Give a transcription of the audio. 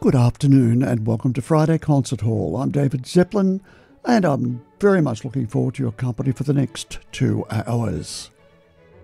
Good afternoon and welcome to Friday Concert Hall. I'm David Zeppelin and I'm very much looking forward to your company for the next 2 hours.